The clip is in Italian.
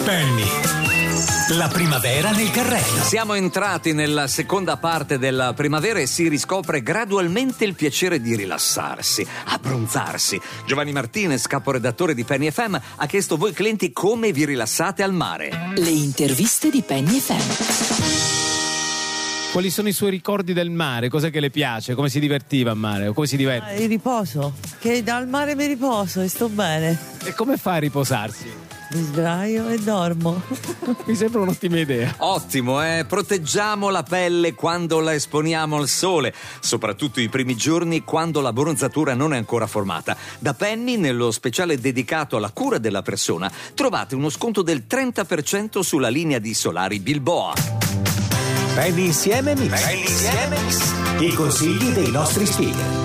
Penny, la primavera nel carrello. Siamo entrati nella seconda parte della primavera e si riscopre gradualmente il piacere di rilassarsi, abbronzarsi. Giovanni Martinez, caporedattore di Penny FM, ha chiesto voi clienti come vi rilassate al mare. Le interviste di Penny FM. Quali sono i suoi ricordi del mare? Cos'è che le piace? Come si divertiva al mare? O come si diverte? Il riposo, che dal mare mi riposo e sto bene. E come fa a riposarsi? Mi sdraio e dormo. Mi sembra un'ottima idea. Ottimo, proteggiamo la pelle quando la esponiamo al sole, soprattutto i primi giorni quando la bronzatura non è ancora formata. Da Penny, nello speciale dedicato alla cura della persona, trovate uno sconto del 30% sulla linea di solari Bilboa. Penny insieme Mix. I consigli dei nostri speaker.